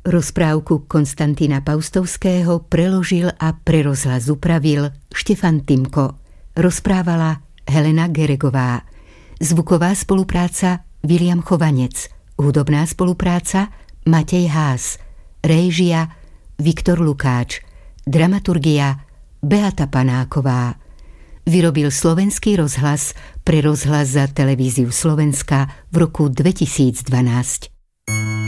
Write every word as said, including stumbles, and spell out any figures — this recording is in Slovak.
Rozprávku Konstantína Paustovského preložil a pre rozhlas upravil Štefan Timko. Rozprávala Helena Geregová. Zvuková spolupráca Viliam Chovanec. Hudobná spolupráca Matej Ház. Réžia Viktor Lukáč. Dramaturgia Beata Panáková. Vyrobil Slovenský rozhlas pre rozhlas za Televíziu Slovenska v roku dvetisícdvanásť.